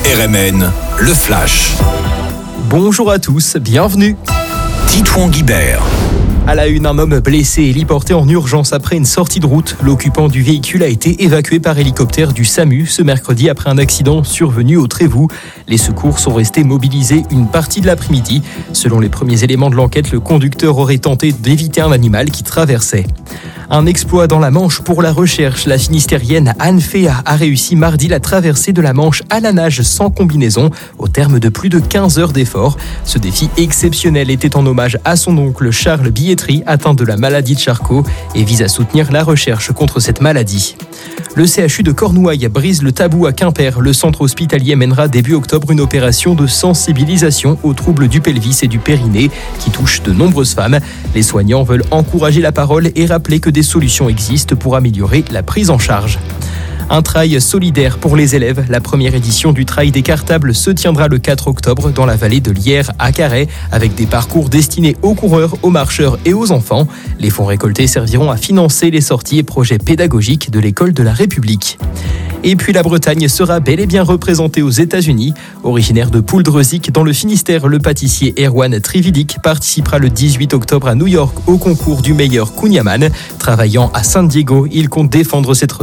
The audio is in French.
RMN, le Flash. Bonjour à tous, bienvenue. Titouan Guibert. À la une, un homme blessé et héliporté en urgence après une sortie de route. L'occupant du véhicule a été évacué par hélicoptère du SAMU ce mercredi après un accident survenu au Trévoux. Les secours sont restés mobilisés une partie de l'après-midi. Selon les premiers éléments de l'enquête, le conducteur aurait tenté d'éviter un animal qui traversait. Un exploit dans la Manche pour la recherche. La Finistérienne Anne Féa a réussi mardi la traversée de la Manche à la nage sans combinaison au terme de plus de 15 heures d'efforts. Ce défi exceptionnel était en hommage à son oncle Charles Billetterie, atteint de la maladie de Charcot, et vise à soutenir la recherche contre cette maladie. Le CHU de Cornouailles brise le tabou à Quimper. Le centre hospitalier mènera début octobre une opération de sensibilisation aux troubles du pelvis et du périnée qui touchent de nombreuses femmes. Les soignants veulent encourager la parole et rappeler que des solutions existent pour améliorer la prise en charge. Un trail solidaire pour les élèves. La première édition du trail des cartables se tiendra le 4 octobre dans la vallée de l'Yerre à Carhaix avec des parcours destinés aux coureurs, aux marcheurs et aux enfants. Les fonds récoltés serviront à financer les sorties et projets pédagogiques de l'école de la République. Et puis la Bretagne sera bel et bien représentée aux États-Unis. Originaire de Pouldreuzic dans le Finistère, le pâtissier Erwan Trividic participera le 18 octobre à New York au concours du meilleur kouign-amann. Travaillant à San Diego, il compte défendre cette